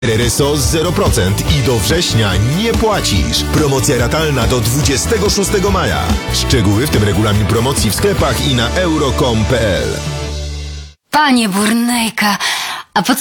RRSO z 0% i do września nie płacisz. Promocja ratalna do 26 maja. Szczegóły, w tym regulamin promocji w sklepach i na euro.com.pl. Panie Burnejka, a po co